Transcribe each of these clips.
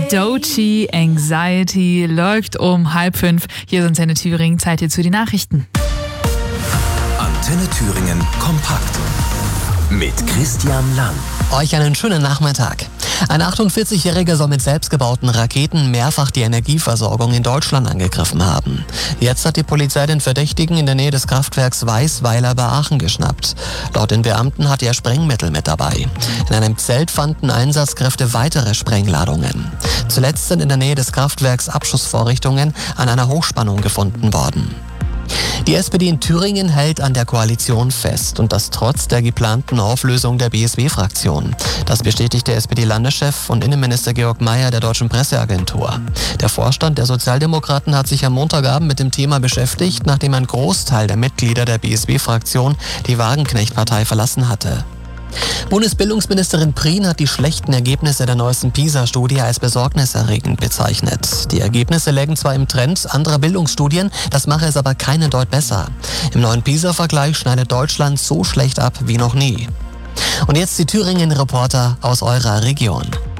Doechii, Anxiety läuft um 4:30. Hier ist Antenne Thüringen, Zeit hier zu den Nachrichten. Antenne Thüringen kompakt mit Christian Lang. Euch einen schönen Nachmittag. Ein 48-Jähriger soll mit selbstgebauten Raketen mehrfach die Energieversorgung in Deutschland angegriffen haben. Jetzt hat die Polizei den Verdächtigen in der Nähe des Kraftwerks Weißweiler bei Aachen geschnappt. Laut den Beamten hatte er Sprengmittel mit dabei. In einem Zelt fanden Einsatzkräfte weitere Sprengladungen. Zuletzt sind in der Nähe des Kraftwerks Abschussvorrichtungen an einer Hochspannung gefunden worden. Die SPD in Thüringen hält an der Koalition fest und das trotz der geplanten Auflösung der BSW-Fraktion. Das bestätigte SPD-Landeschef und Innenminister Georg Mayer der Deutschen Presseagentur. Der Vorstand der Sozialdemokraten hat sich am Montagabend mit dem Thema beschäftigt, nachdem ein Großteil der Mitglieder der BSW-Fraktion die Wagenknecht-Partei verlassen hatte. Bundesbildungsministerin Prien hat die schlechten Ergebnisse der neuesten PISA-Studie als besorgniserregend bezeichnet. Die Ergebnisse lägen zwar im Trend anderer Bildungsstudien, das mache es aber keinen Deut besser. Im neuen PISA-Vergleich schneidet Deutschland so schlecht ab wie noch nie. Und jetzt die Thüringen-Reporter aus eurer Region.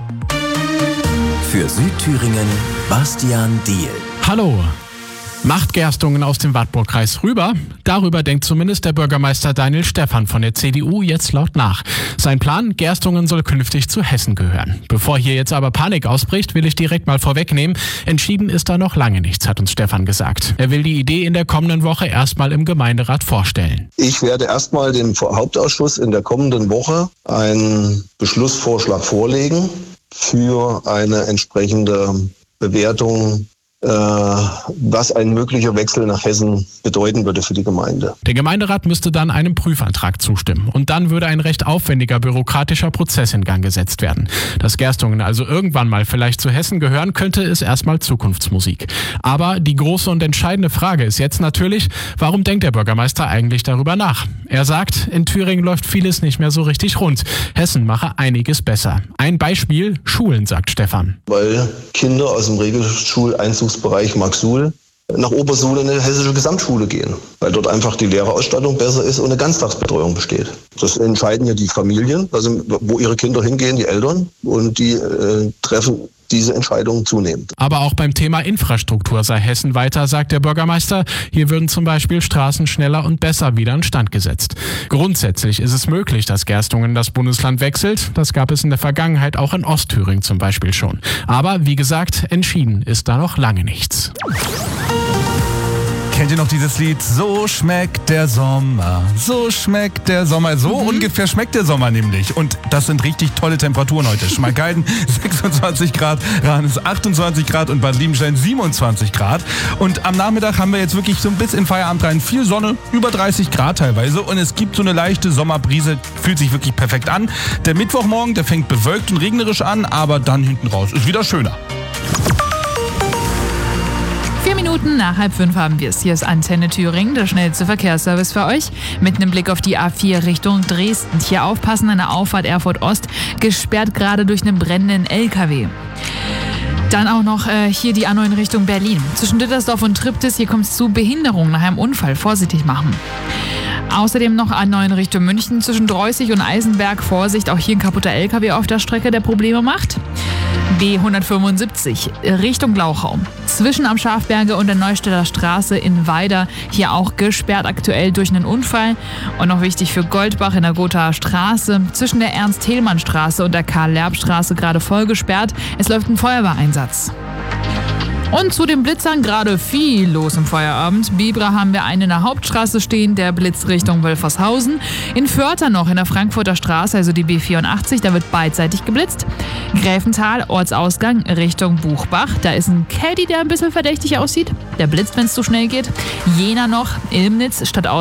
Für Südthüringen Bastian Diehl. Hallo. Macht Gerstungen aus dem Wartburgkreis rüber? Darüber denkt zumindest der Bürgermeister Daniel Stephan von der CDU jetzt laut nach. Sein Plan, Gerstungen soll künftig zu Hessen gehören. Bevor hier jetzt aber Panik ausbricht, will ich direkt mal vorwegnehmen. Entschieden ist da noch lange nichts, hat uns Stephan gesagt. Er will die Idee in der kommenden Woche erstmal im Gemeinderat vorstellen. Ich werde erstmal dem Hauptausschuss in der kommenden Woche einen Beschlussvorschlag vorlegen für eine entsprechende Bewertung, was ein möglicher Wechsel nach Hessen bedeuten würde für die Gemeinde. Der Gemeinderat müsste dann einem Prüfantrag zustimmen. Und dann würde ein recht aufwendiger bürokratischer Prozess in Gang gesetzt werden. Dass Gerstungen also irgendwann mal vielleicht zu Hessen gehören, könnte, ist erstmal Zukunftsmusik. Aber die große und entscheidende Frage ist jetzt natürlich, warum denkt der Bürgermeister eigentlich darüber nach? Er sagt, in Thüringen läuft vieles nicht mehr so richtig rund. Hessen mache einiges besser. Ein Beispiel, Schulen, sagt Stephan. Weil Kinder aus dem Regelschuleinzugsbereich Marxsuhl nach Obersuhl in eine hessische Gesamtschule gehen, weil dort einfach die Lehrerausstattung besser ist und eine Ganztagsbetreuung besteht. Das entscheiden ja die Familien, also wo ihre Kinder hingehen, die Eltern, und die treffen diese Entscheidungen zunehmend. Aber auch beim Thema Infrastruktur sei Hessen weiter, sagt der Bürgermeister. Hier würden zum Beispiel Straßen schneller und besser wieder instand gesetzt. Grundsätzlich ist es möglich, dass Gerstungen das Bundesland wechselt. Das gab es in der Vergangenheit auch in Ostthüringen zum Beispiel schon. Aber wie gesagt, entschieden ist da noch lange nichts. Kennt ihr noch dieses Lied? So schmeckt der Sommer, so schmeckt der Sommer. So ungefähr schmeckt der Sommer nämlich. Und das sind richtig tolle Temperaturen heute. Schmalkalden 26 Grad, Ranis 28 Grad und Bad Liebenstein 27 Grad. Und am Nachmittag haben wir jetzt wirklich so ein bisschen in Feierabend rein. Viel Sonne, über 30 Grad teilweise. Und es gibt so eine leichte Sommerbrise, fühlt sich wirklich perfekt an. Der Mittwochmorgen, der fängt bewölkt und regnerisch an, aber dann hinten raus ist wieder schöner. 4 Minuten nach 4:30 haben wir es. Hier ist Antenne Thüringen, der schnellste Verkehrsservice für euch. Mit einem Blick auf die A4 Richtung Dresden. Hier aufpassen an der Auffahrt Erfurt Ost, gesperrt gerade durch einen brennenden LKW. Dann auch noch hier die A9 Richtung Berlin. Zwischen Dittersdorf und Triptis, hier kommt es zu Behinderungen nach einem Unfall. Vorsichtig machen. Außerdem noch A9 Richtung München zwischen Dreußig und Eisenberg. Vorsicht, auch hier ein kaputter LKW auf der Strecke, der Probleme macht. B175 Richtung Glauchau. Zwischen am Schafberge und der Neustädter Straße in Weida. Hier auch gesperrt aktuell durch einen Unfall. Und noch wichtig für Goldbach in der Gothaer Straße. Zwischen der Ernst-Thälmann-Straße und der Karl-Lerb-Straße gerade voll gesperrt. Es läuft ein Feuerwehreinsatz. Und zu den Blitzern gerade viel los im Feierabend. Bibra haben wir einen in der Hauptstraße stehen, der Blitz Richtung Wölfershausen. In Vörter noch in der Frankfurter Straße, also die B84, da wird beidseitig geblitzt. Gräfenthal, Ortsausgang Richtung Buchbach. Da ist ein Caddy, der ein bisschen verdächtig aussieht. Der blitzt, wenn es zu schnell geht. Jena noch, Ilmnitz, Stadtausgang